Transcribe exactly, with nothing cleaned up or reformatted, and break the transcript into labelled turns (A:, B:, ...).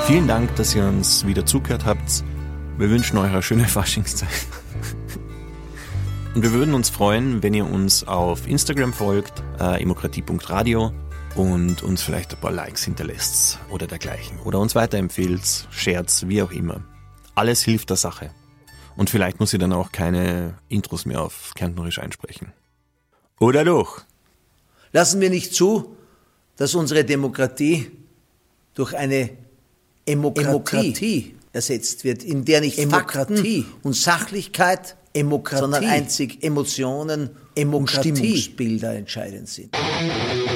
A: Vielen Dank, dass ihr uns wieder zugehört habt. Wir wünschen euch eine schöne Faschingszeit. Und wir würden uns freuen, wenn ihr uns auf Instagram folgt, äh, emokratie punkt radio, und uns vielleicht ein paar Likes hinterlässt oder dergleichen. Oder uns weiterempfehlt, shared, wie auch immer. Alles hilft der Sache. Und vielleicht muss ich dann auch keine Intros mehr auf Kärntnerisch einsprechen. Oder doch?
B: Lassen wir nicht zu, dass unsere Demokratie durch eine Emokratie, Emokratie ersetzt wird, in der nicht Demokratie Fakten und Sachlichkeit, Emokratie, sondern einzig Emotionen, Emokratie und Stimmungsbilder entscheidend sind.